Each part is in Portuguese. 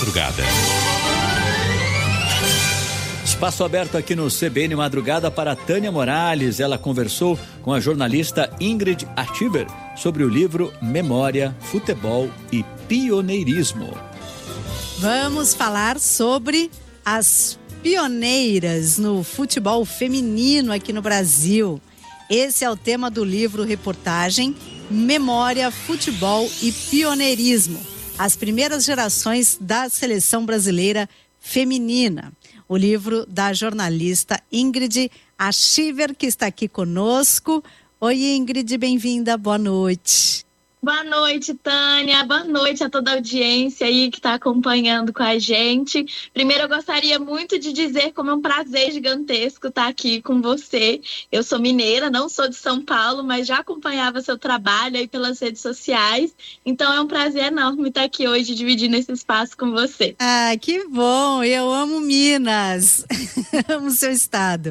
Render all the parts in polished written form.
Madrugada. Espaço aberto aqui no CBN Madrugada para Tânia Morales. Ela conversou com a jornalista Ingrid Artiver sobre o livro Memória, Futebol e Pioneirismo. Vamos falar sobre as pioneiras no futebol feminino aqui no Brasil. Esse é o tema do livro reportagem Memória, Futebol e Pioneirismo. As primeiras gerações da seleção brasileira feminina. O livro da jornalista Ingrid Artiver, que está aqui conosco. Oi, Ingrid, bem-vinda, boa noite. Boa noite, Tânia. Boa noite a toda a audiência aí que está acompanhando com a gente. Primeiro, eu gostaria muito de dizer como é um prazer gigantesco estar aqui com você. Eu sou mineira, não sou de São Paulo, mas já acompanhava seu trabalho aí pelas redes sociais. Então, é um prazer enorme estar aqui hoje dividindo esse espaço com você. Ah, que bom! Eu amo Minas. Amo seu estado.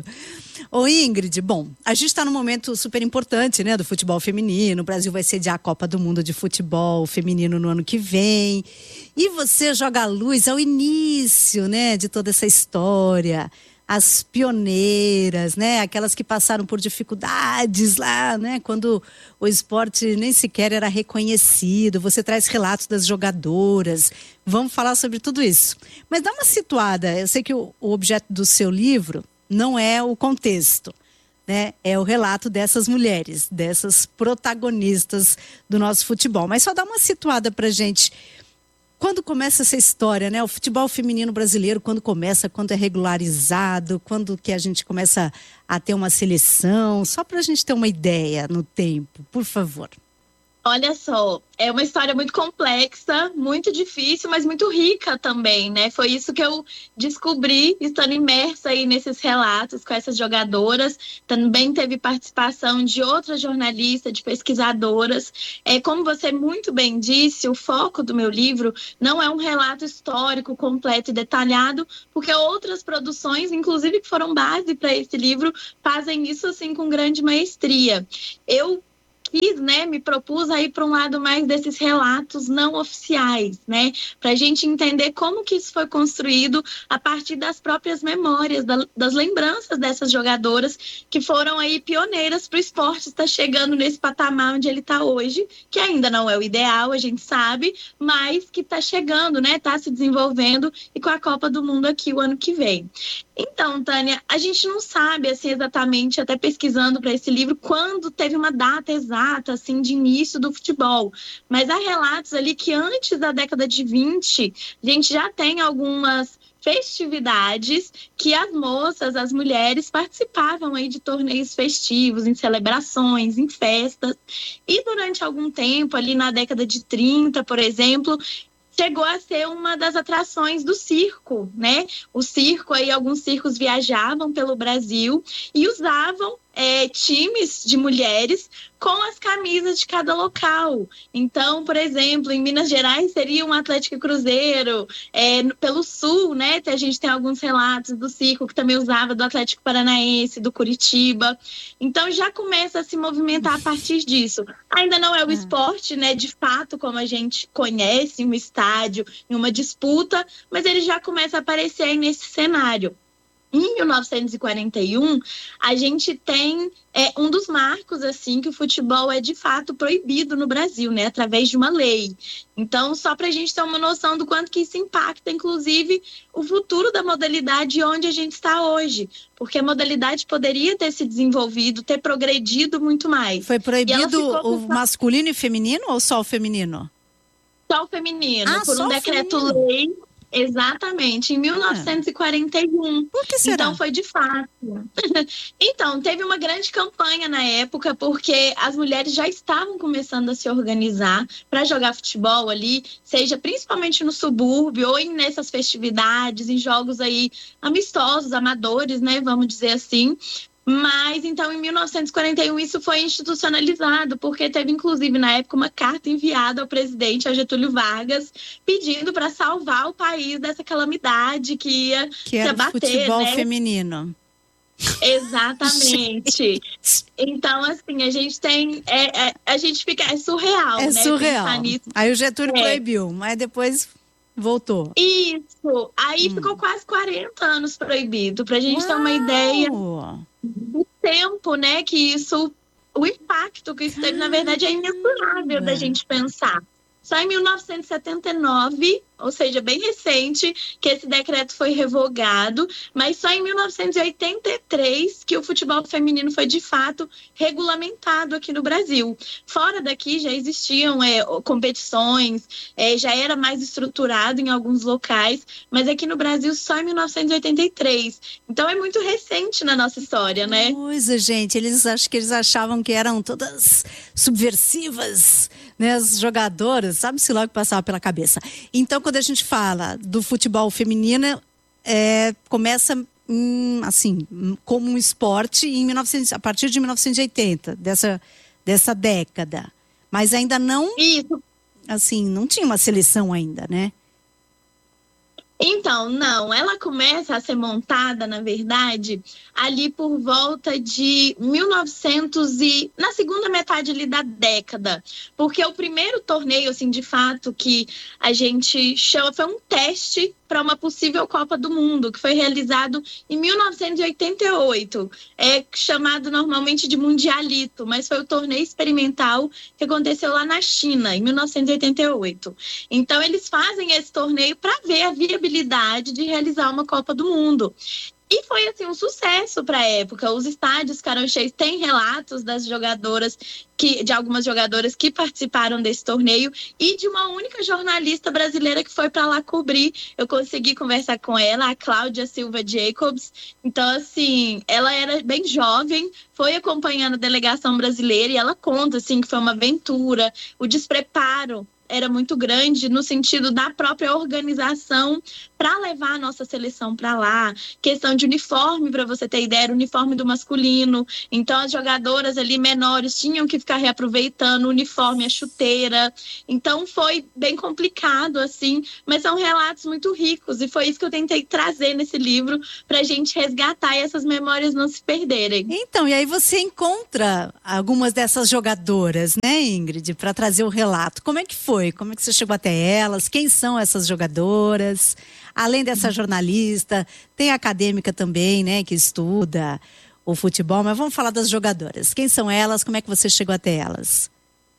Ô Ingrid, bom, a gente está num momento super importante, né, do futebol feminino. O Brasil vai sediar a Copa do Mundo de Futebol Feminino no ano que vem. E você joga a luz ao início, né, de toda essa história. As pioneiras, né, aquelas que passaram por dificuldades lá, né, quando o esporte nem sequer era reconhecido. Você traz relatos das jogadoras. Vamos falar sobre tudo isso. Mas dá uma situada. Eu sei que o objeto do seu livro não é o contexto, né? É o relato dessas mulheres, dessas protagonistas do nosso futebol. Mas só dá uma situada pra gente. Quando começa essa história, né? O futebol feminino brasileiro, quando começa, quando é regularizado, quando que a gente começa a ter uma seleção, só pra gente ter uma ideia no tempo, por favor. Olha só, é uma história muito complexa, muito difícil, mas muito rica também, né? Foi isso que eu descobri estando imersa aí nesses relatos com essas jogadoras. Também teve participação de outras jornalistas, de pesquisadoras. Como você muito bem disse, o foco do meu livro não é um relato histórico completo e detalhado, porque outras produções, inclusive que foram base para esse livro, fazem isso assim com grande maestria. Eu me propus aí para um lado mais desses relatos não oficiais, né? Para a gente entender como que isso foi construído a partir das próprias memórias, das lembranças dessas jogadoras que foram aí pioneiras para o esporte estar chegando nesse patamar onde ele está hoje, que ainda não é o ideal, a gente sabe, mas que está chegando, né? Está se desenvolvendo e com a Copa do Mundo aqui o ano que vem. Então, Tânia, a gente não sabe assim exatamente, até pesquisando para esse livro, quando teve uma data exata assim de início do futebol, mas há relatos ali que antes da década de 20, a gente já tem algumas festividades que as moças, as mulheres participavam aí de torneios festivos, em celebrações, em festas, e durante algum tempo, ali na década de 30, por exemplo, chegou a ser uma das atrações do circo, né? O circo, aí alguns circos viajavam pelo Brasil e usavam times de mulheres com as camisas de cada local. Então, por exemplo, em Minas Gerais seria um Atlético e Cruzeiro, pelo Sul, né? A gente tem alguns relatos do circo que também usava do Atlético Paranaense, do Curitiba. Então, já começa a se movimentar a partir disso. Ainda não é o esporte, né? De fato, como a gente conhece, em um estádio, em uma disputa, mas ele já começa a aparecer aí nesse cenário. Em 1941, a gente tem um dos marcos, assim, que o futebol é de fato proibido no Brasil, né? Através de uma lei. Então, só para a gente ter uma noção do quanto que isso impacta, inclusive, o futuro da modalidade onde a gente está hoje. Porque a modalidade poderia ter se desenvolvido, ter progredido muito mais. Foi proibido o masculino e feminino ou só o feminino? Só o feminino, por um decreto-lei. Exatamente, em 1941. Por que será? Então foi de fato. Então, teve uma grande campanha na época, porque as mulheres já estavam começando a se organizar para jogar futebol ali, seja principalmente no subúrbio ou nessas festividades, em jogos aí amistosos, amadores, né, vamos dizer assim. Mas, então, em 1941, isso foi institucionalizado, porque teve, inclusive, na época, uma carta enviada ao presidente, ao Getúlio Vargas, pedindo para salvar o país dessa calamidade que ia se abater, futebol, né? Feminino. Exatamente. Então, assim, a gente tem... a gente fica... É surreal, né? É surreal. Aí o Getúlio proibiu, mas depois... voltou. Isso. Aí ficou quase 40 anos proibido, pra gente ter uma ideia do tempo, né, que isso, o impacto que isso teve, na verdade, é imensurável da gente pensar. Só em 1979, ou seja, bem recente, que esse decreto foi revogado, mas só em 1983 que o futebol feminino foi, de fato, regulamentado aqui no Brasil. Fora daqui já existiam competições, já era mais estruturado em alguns locais, mas aqui no Brasil só em 1983. Então é muito recente na nossa história, né? Coisa, gente, acho que eles achavam que eram todas subversivas, né, as jogadoras, sabe-se lá o que passava pela cabeça. Então, quando a gente fala do futebol feminino, começa assim, como um esporte a partir de 1980, dessa década. Mas ainda não, Isso. assim, não tinha uma seleção ainda, né? Então, não, ela começa a ser montada, na verdade, ali por volta de 1900 e na segunda metade ali da década, porque o primeiro torneio, assim, de fato, que a gente chama, foi um teste para uma possível Copa do Mundo, que foi realizado em 1988, chamado normalmente de Mundialito, mas foi o torneio experimental que aconteceu lá na China, em 1988. Então, eles fazem esse torneio para ver a viabilidade de realizar uma Copa do Mundo. E foi, assim, um sucesso para a época. Os estádios ficaram cheios. Tem relatos de algumas jogadoras que participaram desse torneio e de uma única jornalista brasileira que foi para lá cobrir. Eu consegui conversar com ela, a Cláudia Silva Jacobs. Então, assim, ela era bem jovem, foi acompanhando a delegação brasileira e ela conta, assim, que foi uma aventura, o despreparo era muito grande no sentido da própria organização para levar a nossa seleção para lá. Questão de uniforme, para você ter ideia, era o uniforme do masculino. Então, as jogadoras ali menores tinham que ficar reaproveitando o uniforme, a chuteira. Então, foi bem complicado, assim, mas são relatos muito ricos. E foi isso que eu tentei trazer nesse livro para a gente resgatar e essas memórias não se perderem. Então, e aí você encontra algumas dessas jogadoras, né, Ingrid, para trazer o relato. Como é que foi? Como é que você chegou até elas? Quem são essas jogadoras? Além dessa jornalista, tem a acadêmica também, né, que estuda o futebol, mas vamos falar das jogadoras. Quem são elas? Como é que você chegou até elas?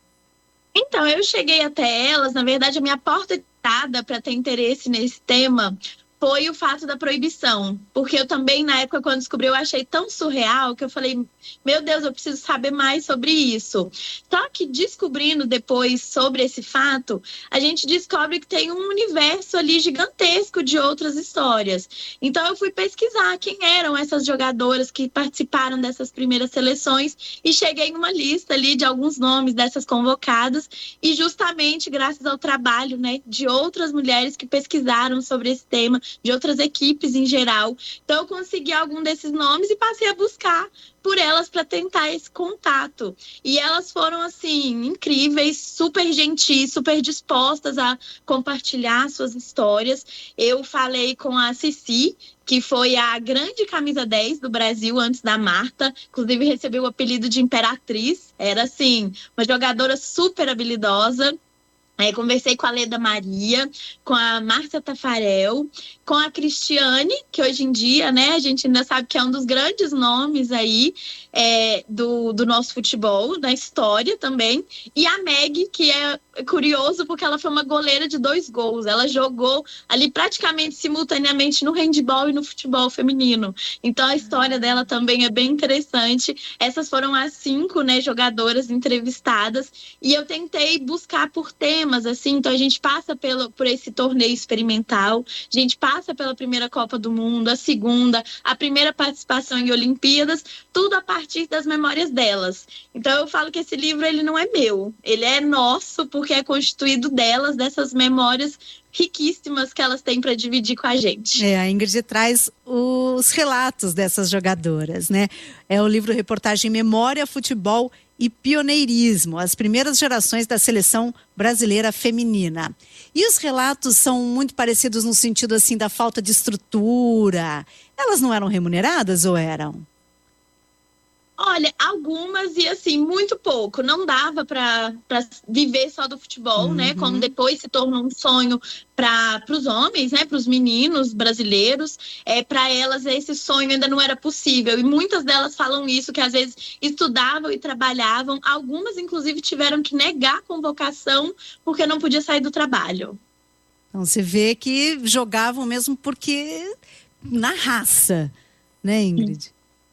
Então, eu cheguei até elas, na verdade, a minha porta de entrada para ter interesse nesse tema foi o fato da proibição, porque eu também, na época, quando descobri, eu achei tão surreal que eu falei, meu Deus, eu preciso saber mais sobre isso. Só que descobrindo depois sobre esse fato, a gente descobre que tem um universo ali gigantesco de outras histórias. Então eu fui pesquisar quem eram essas jogadoras que participaram dessas primeiras seleções e cheguei em uma lista ali de alguns nomes dessas convocadas e justamente graças ao trabalho, né, de outras mulheres que pesquisaram sobre esse tema, de outras equipes em geral. Então eu consegui algum desses nomes e passei a buscar por elas para tentar esse contato. E elas foram, assim, incríveis, super gentis, super dispostas a compartilhar suas histórias. Eu falei com a Cici, que foi a grande camisa 10 do Brasil antes da Marta, inclusive recebeu o apelido de Imperatriz. Era, assim, uma jogadora super habilidosa. Conversei com a Leda Maria, com a Márcia Tafarel, com a Cristiane, que hoje em dia, né, a gente ainda sabe que é um dos grandes nomes aí do nosso futebol, da história também, e a Meg, que é curioso porque ela foi uma goleira de 2 gols, ela jogou ali praticamente simultaneamente no handball e no futebol feminino, então a história dela também é bem interessante. Essas foram as 5, né, jogadoras entrevistadas, e eu tentei buscar por temas, assim, então a gente passa por esse torneio experimental, a gente passa pela primeira Copa do Mundo, a segunda, a primeira participação em Olimpíadas, tudo a partir das memórias delas. Então eu falo que esse livro, ele não é meu, ele é nosso, porque é constituído delas, dessas memórias riquíssimas que elas têm para dividir com a gente. A Ingrid traz os relatos dessas jogadoras, né? É o livro Reportagem Memória, Futebol e Pioneirismo, as primeiras gerações da seleção brasileira feminina. E os relatos são muito parecidos no sentido, assim, da falta de estrutura. Elas não eram remuneradas ou eram? Olha, algumas e assim, muito pouco. Não dava para viver só do futebol, né? Como depois se tornou um sonho para os homens, né? Para os meninos brasileiros. Para elas, esse sonho ainda não era possível. E muitas delas falam isso, que às vezes estudavam e trabalhavam. Algumas, inclusive, tiveram que negar a convocação porque não podia sair do trabalho. Então, você vê que jogavam mesmo porque na raça, né, Ingrid?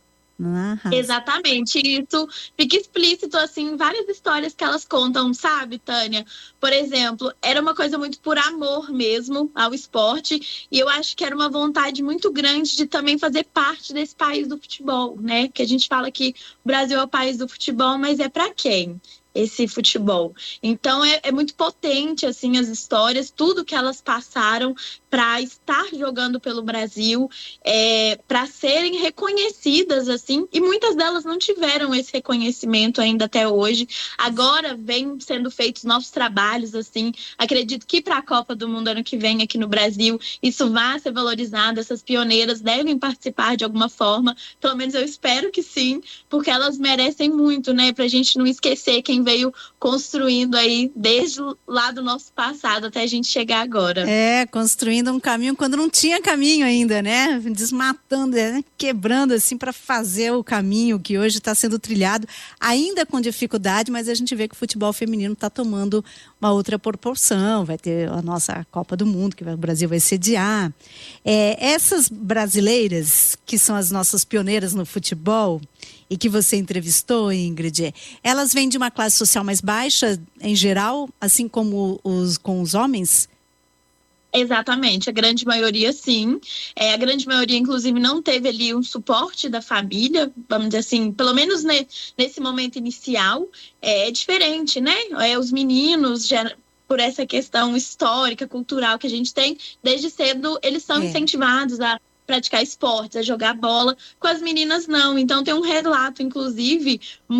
Exatamente, isso fica explícito assim em várias histórias que elas contam, sabe, Tânia? Por exemplo, era uma coisa muito por amor mesmo ao esporte, e eu acho que era uma vontade muito grande de também fazer parte desse país do futebol, né? Que a gente fala que o Brasil é o país do futebol, mas é para quem? Esse futebol. Então é muito potente assim as histórias, tudo que elas passaram para estar jogando pelo Brasil, para serem reconhecidas assim, e muitas delas não tiveram esse reconhecimento ainda até hoje. Agora vem sendo feitos novos trabalhos assim. Acredito que para a Copa do Mundo ano que vem aqui no Brasil isso vai ser valorizado. Essas pioneiras devem participar de alguma forma, pelo menos eu espero que sim, porque elas merecem muito, né? Para a gente não esquecer quem veio construindo aí desde lá do nosso passado até a gente chegar agora. Construindo um caminho quando não tinha caminho ainda, né? Desmatando, quebrando assim para fazer o caminho que hoje está sendo trilhado, ainda com dificuldade, mas a gente vê que o futebol feminino está tomando uma outra proporção. Vai ter a nossa Copa do Mundo, que o Brasil vai sediar. Essas brasileiras, que são as nossas pioneiras no futebol, e que você entrevistou, Ingrid, elas vêm de uma classe social mais baixa, em geral, assim como com os homens? Exatamente, a grande maioria sim. A grande maioria, inclusive, não teve ali um suporte da família, vamos dizer assim, pelo menos nesse momento inicial. É diferente, né? Os meninos, por essa questão histórica, cultural que a gente tem, desde cedo eles são incentivados a praticar esportes, a jogar bola. Com as meninas não. Então tem um relato, inclusive,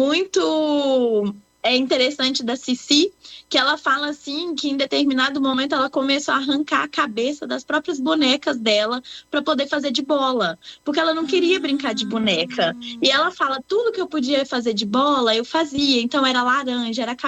muito interessante da Cici, que ela fala assim que em determinado momento ela começou a arrancar a cabeça das próprias bonecas dela para poder fazer de bola, porque ela não queria brincar de boneca. E ela fala, tudo que eu podia fazer de bola eu fazia, então era laranja, era